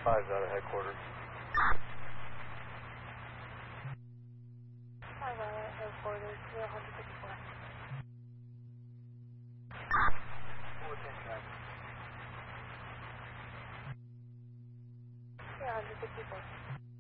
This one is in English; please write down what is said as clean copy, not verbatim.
5's out of headquarters. 5 out of headquarters, 154. 410 traffic. 154.